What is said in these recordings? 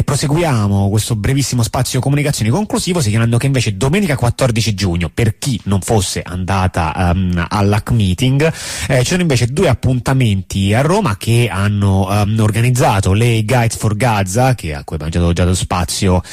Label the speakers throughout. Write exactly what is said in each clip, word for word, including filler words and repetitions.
Speaker 1: proseguiamo questo brevissimo spazio comunicazioni conclusivo segnalando che invece domenica quattordici giugno, per chi non fosse andata um, all'A C Meeting, eh, ci sono invece due appuntamenti a Roma che hanno um, organizzato le Guides for Gaza, che a cui abbiamo già dato spazio uh,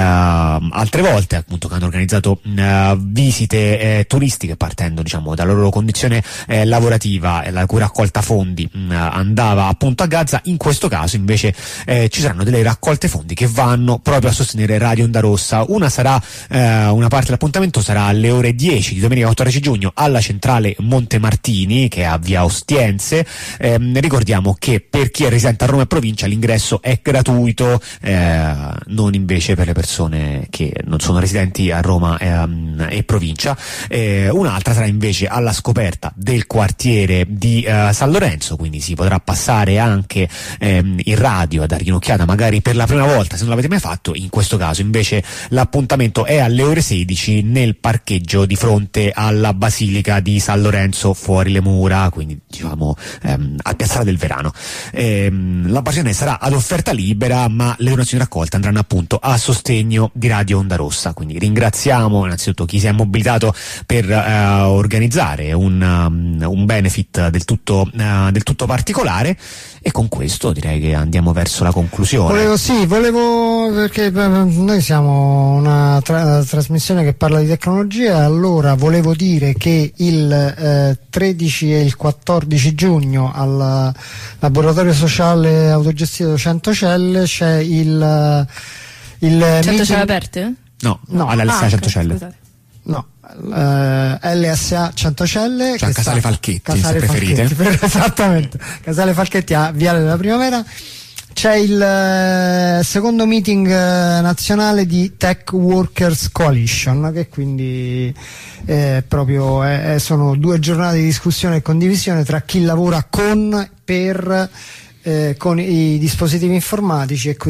Speaker 1: altre volte, appunto, che hanno organizzato uh, visite eh, turistiche partendo, diciamo, dalla loro condizione eh, lavorativa, eh, la cui raccolta fondi mh, andava appunto a Gaza. In questo caso invece eh, ci saranno delle raccolte fondi che vanno proprio a sostenere Radio Onda Rossa. Una sarà eh, una parte dell'appuntamento sarà alle ore dieci di domenica quattordici giugno alla centrale Montemartini, che è a via Ostiense. Eh, ricordiamo che per chi è residente a Roma e provincia l'ingresso è gratuito, eh, non invece per le persone che non sono residenti a Roma eh, e provincia. Eh, un'altra sarà invece alla scoperta del quartiere di eh, San Lorenzo, quindi si potrà passare anche ehm, in radio a dargli un'occhiata magari per la prima volta se non l'avete mai fatto. In questo caso invece l'appuntamento è alle ore sedici nel parcheggio di fronte alla Basilica di San Lorenzo, fuori le mura, quindi diciamo ehm, a Piazzale del Verano. Ehm, la passione sarà ad offerta libera, ma le donazioni raccolte andranno appunto a sostegno di Radio Onda Rossa, quindi ringraziamo innanzitutto chi si è mobilitato per eh, organizzare un, um, un benefit del tutto, uh, del tutto particolare, e con questo direi che andiamo verso la conclusione.
Speaker 2: Volevo, sì, volevo, perché noi siamo una tra- trasmissione che parla di tecnologia, allora volevo dire che il eh, tredici e il quattordici giugno al laboratorio sociale autogestito Centocelle c'è il il
Speaker 3: Centocelle aperte?
Speaker 1: No, no, alla L S A ah, Centocelle.
Speaker 3: Scusate.
Speaker 2: No, uh, L S A Centocelle,
Speaker 1: cioè
Speaker 2: che
Speaker 1: Casale
Speaker 2: sta,
Speaker 1: Falchetti,
Speaker 2: Casale
Speaker 1: se
Speaker 2: Falchetti,
Speaker 1: preferite.
Speaker 2: per, esattamente, Casale Falchetti a Viale della Primavera. C'è il uh, secondo meeting uh, nazionale di Tech Workers Coalition, che quindi eh, proprio è, sono due giornate di discussione e condivisione tra chi lavora con, per eh, con i dispositivi informatici, e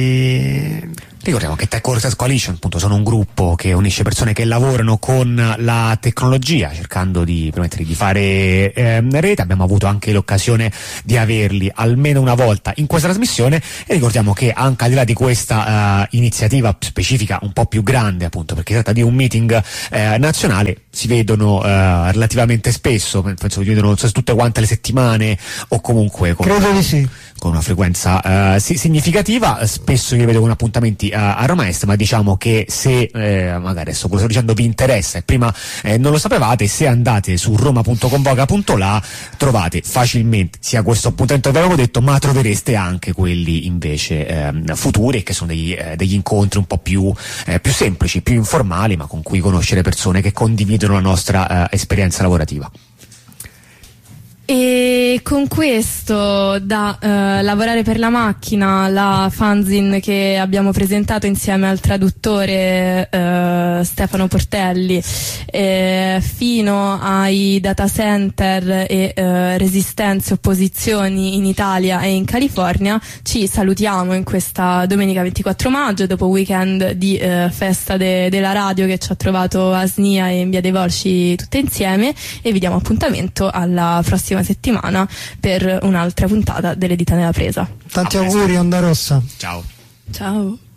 Speaker 2: quindi
Speaker 1: ricordiamo che Tech Workers Coalition appunto sono un gruppo che unisce persone che lavorano con la tecnologia cercando di permettere di fare eh, rete. Abbiamo avuto anche l'occasione di averli almeno una volta in questa trasmissione, e ricordiamo che anche al di là di questa uh, iniziativa specifica un po' più grande, appunto perché si tratta di un meeting eh, nazionale, si vedono uh, relativamente spesso, penso si vedono tutte quante le settimane o comunque con,
Speaker 2: credo di sì,
Speaker 1: con una frequenza uh, significativa. Spesso io vedo con appuntamenti a, a Roma Est, ma diciamo che se eh, magari adesso quello che sto dicendo vi interessa e prima eh, non lo sapevate, se andate su roma punto convoca punto la trovate facilmente sia questo appuntamento che avevo detto, ma trovereste anche quelli invece eh, futuri, che sono degli, eh, degli incontri un po' più, eh, più semplici, più informali, ma con cui conoscere persone che condividono la nostra eh, esperienza lavorativa.
Speaker 3: E con questo, da eh, Lavorare per la macchina, la fanzine che abbiamo presentato insieme al traduttore eh, Stefano Portelli, eh, fino ai data center e eh, resistenze, opposizioni in Italia e in California, ci salutiamo in questa domenica ventiquattro maggio, dopo weekend di eh, festa de- della radio che ci ha trovato a Snia e in Via dei Volsci tutte insieme, e vi diamo appuntamento alla prossima settimana per un'altra puntata delle Dita nella Presa.
Speaker 2: Tanti auguri Onda Rossa.
Speaker 1: Ciao.
Speaker 3: Ciao.